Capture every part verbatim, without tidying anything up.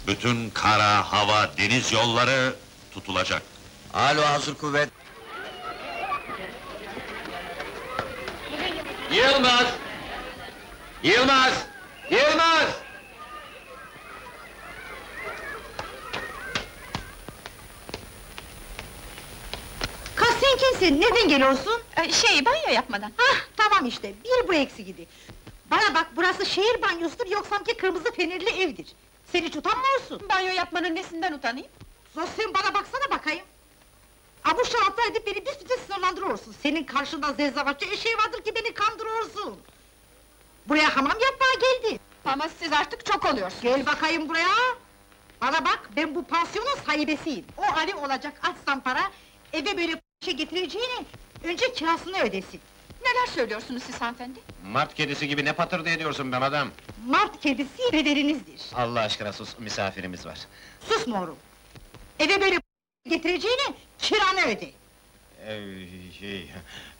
Bütün kara, hava, deniz yolları tutulacak. Alo, hazır kuvvet. Yılmaz! Yılmaz! Yılmaz! Kız sen kimsin? Nereden geliyorsun? Ee, şey, banyo yapmadan. Hah, tamam işte, bir bu eksi gidi. Bana bak, burası şehir banyosudur, yoksa ki kırmızı fenerli evdir. Sen hiç utanmıyorsun. Banyo yapmanın nesinden utanayım? Sus sen bana baksana bakayım. Ha bu şartlar edip beni bir süre sınırlandırıyorsun. Senin karşında zezzavatçı eşeği vardır ki beni kandırıyorsun. Buraya hamam yapmaya geldin. Ama siz artık çok oluyorsunuz. Gel bakayım buraya! Bana bak, ben bu pansiyonun sahibesiyim. O Ali olacak açsan para, eve böyle şey getireceğine, önce kirasını ödesin. Neler söylüyorsunuz siz hanımefendi? Mart kedisi gibi ne patırdı ediyorsun be adam? Mart kedisi bederinizdir. Allah aşkına sus, misafirimiz var. Sus morum! Eve böyle getireceğine, kiranı öde! Ee, şey...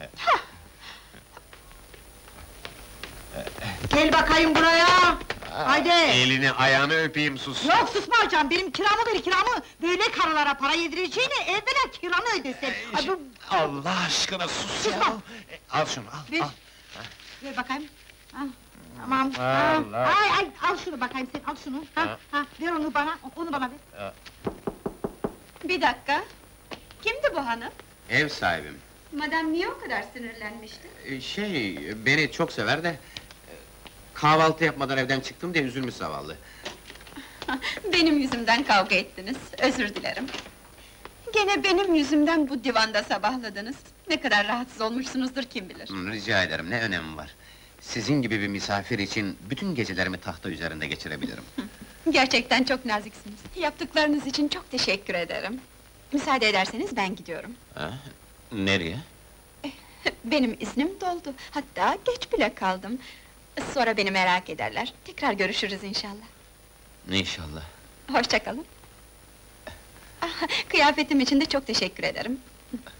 Gel bakayım buraya! Haydi! Elini ayağını öpeyim, sus! Yok susmayacağım, benim kiramı ver kiramı! Böyle karılara para yedireceğine, evvela kiranı ödesin! Ay, bu... Allah aşkına sus ya! Susma! Al şunu, al, Ver. al! Ver bakayım! Ha, tamam! Allah! Ha, ay, ay, al şunu bakayım sen, al şunu! Ha, Ha. ha, ver onu bana, onu bana ver! Bir dakika. Kimdi bu hanım? Ev sahibim. Madam niye o kadar sinirlenmişti? Ee, Şey, beni çok sever de... e, ...kahvaltı yapmadan evden çıktım diye üzülmüş zavallı. Benim yüzümden kavga ettiniz, özür dilerim. Gene benim yüzümden bu divanda sabahladınız. Ne kadar rahatsız olmuşsunuzdur kim bilir. Hı, Rica ederim, ne önemi var? Sizin gibi bir misafir için bütün gecelerimi tahta üzerinde geçirebilirim. Gerçekten çok naziksiniz. Yaptıklarınız için çok teşekkür ederim. Müsaade ederseniz ben gidiyorum. Ha? Nereye? Benim iznim doldu, hatta geç bile kaldım. Sonra beni merak ederler, tekrar görüşürüz inşallah. İnşallah. Hoşça kalın. Ah, kıyafetim için de çok teşekkür ederim.